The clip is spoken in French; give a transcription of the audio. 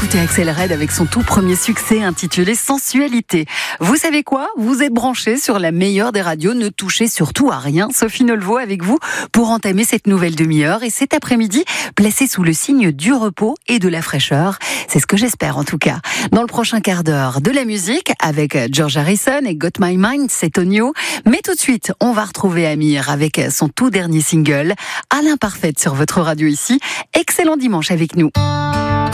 d'écouter Axel Red avec son tout premier succès intitulé Sensualité. Vous savez quoi? Vous êtes branchés sur la meilleure des radios, ne touchez surtout à rien. Sophie Nolvo avec vous pour entamer cette nouvelle demi-heure et cet après-midi, placé sous le signe du repos et de la fraîcheur. C'est ce que j'espère en tout cas. Dans le prochain quart d'heure, de la musique avec George Harrison et Got My Mind, c'est Tonio. Mais tout de suite, on va retrouver Amir avec son tout dernier single, À l'imparfaite sur votre radio ici. Excellent dimanche avec nous.